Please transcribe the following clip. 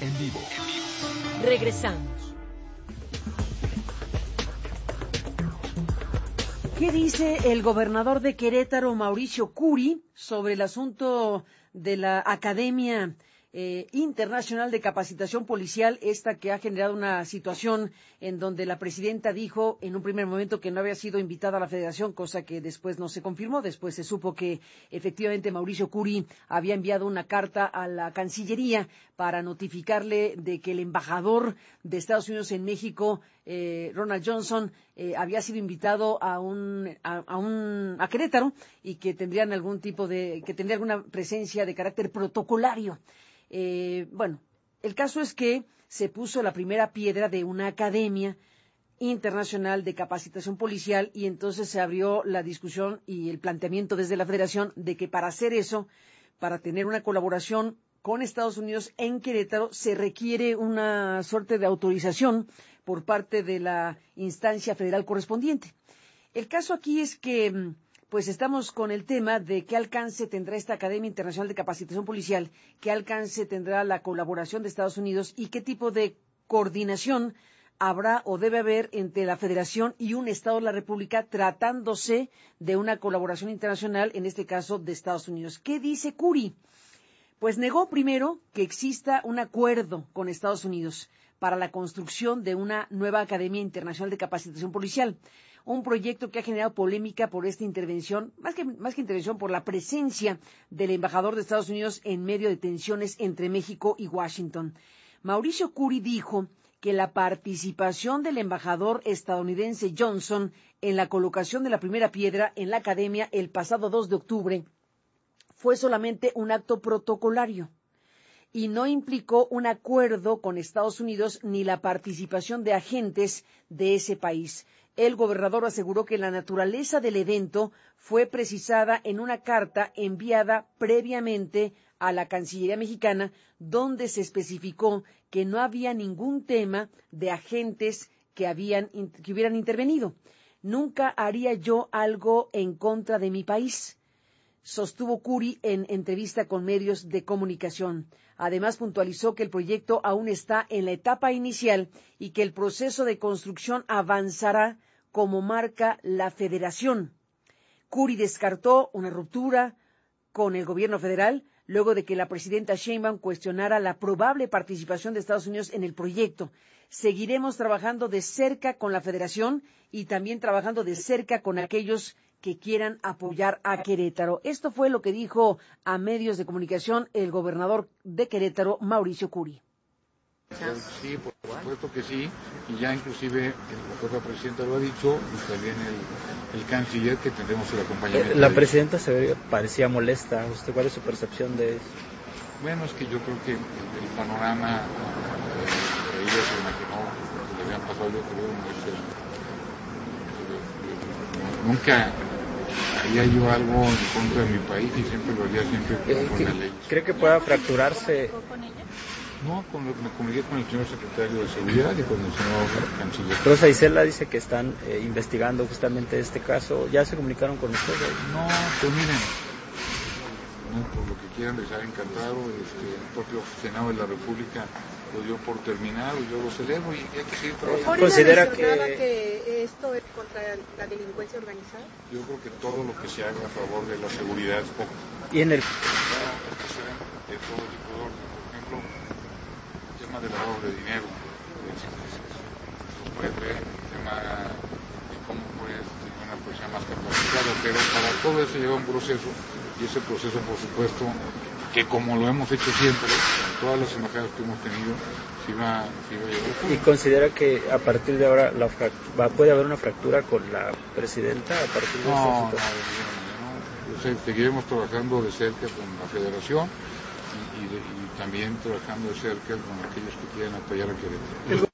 en vivo. Regresamos. ¿Qué dice el gobernador de Querétaro, Mauricio Curi, sobre el asunto de la Academia Internacional de Capacitación Policial, esta que ha generado una situación en donde la presidenta dijo en un primer momento que no había sido invitada a la federación, cosa que después no se confirmó? Después se supo que efectivamente Mauricio Curi había enviado una carta a la Cancillería para notificarle de que el embajador de Estados Unidos en México, Ronald Johnson, había sido invitado a Querétaro y que tendrían que tendría alguna presencia de carácter protocolario. Bueno, el caso es que se puso la primera piedra de una academia internacional de capacitación policial y entonces se abrió la discusión y el planteamiento desde la Federación de que para hacer eso, para tener una colaboración con Estados Unidos en Querétaro, se requiere una suerte de autorización por parte de la instancia federal correspondiente. El caso aquí es que pues estamos con el tema de qué alcance tendrá esta Academia Internacional de Capacitación Policial, qué alcance tendrá la colaboración de Estados Unidos y qué tipo de coordinación habrá o debe haber entre la Federación y un Estado de la República tratándose de una colaboración internacional, en este caso de Estados Unidos. ¿Qué dice Curi? Pues negó primero que exista un acuerdo con Estados Unidos para la construcción de una nueva Academia Internacional de Capacitación Policial, un proyecto que ha generado polémica por esta intervención, más que intervención, por la presencia del embajador de Estados Unidos en medio de tensiones entre México y Washington. Mauricio Curi dijo que la participación del embajador estadounidense Johnson en la colocación de la primera piedra en la academia el pasado 2 de octubre fue solamente un acto protocolario y no implicó un acuerdo con Estados Unidos ni la participación de agentes de ese país. El gobernador aseguró que la naturaleza del evento fue precisada en una carta enviada previamente a la Cancillería mexicana, donde se especificó que no había ningún tema de agentes que hubieran intervenido. Nunca haría yo algo en contra de mi país, sostuvo Curi en entrevista con medios de comunicación. Además, puntualizó que el proyecto aún está en la etapa inicial y que el proceso de construcción avanzará como marca la Federación. Curi descartó una ruptura con el gobierno federal luego de que la presidenta Sheinbaum cuestionara la probable participación de Estados Unidos en el proyecto. Seguiremos trabajando de cerca con la Federación y también trabajando de cerca con aquellos que quieran apoyar a Querétaro. Esto fue lo que dijo a medios de comunicación el gobernador de Querétaro, Mauricio Curi. Sí, por supuesto que sí, y ya inclusive la propia presidenta lo ha dicho, y también el canciller, que tendremos el acompañamiento. La presidenta parecía molesta. ¿Usted cuál es su percepción de eso? Bueno, es que yo creo que el panorama, ella se imaginó que le habían pasado, yo creo, nunca haría yo algo en contra de mi país y siempre lo haría con la ley. ¿Cree que pueda fracturarse? No, me comuniqué con el señor secretario de Seguridad y con el señor canciller. Rosa Isela dice que están investigando justamente este caso. ¿Ya se comunicaron con ustedes? No, pues miren, por lo que quieran les ha encantado. El propio Senado de la República lo dio por terminado, yo lo celebro y hay que seguir trabajando. ¿Considera que esto es contra la delincuencia organizada? Yo creo que todo lo que se haga a favor de la seguridad es poco. Y en el... De todo tipo de orden, por ejemplo, el tema del lavado de dinero, se puede ver, el tema de cómo puedes tener una persona más capacitada, pero para todo eso lleva un proceso, y ese proceso, por supuesto, que como lo hemos hecho siempre, con todas las embajadas que hemos tenido, se iba a llevar. ¿Y considera que a partir de ahora puede haber una fractura con la presidenta a partir de esta situación? Seguiremos trabajando de cerca con la Federación y también trabajando de cerca con aquellos que quieran apoyar a Querétaro.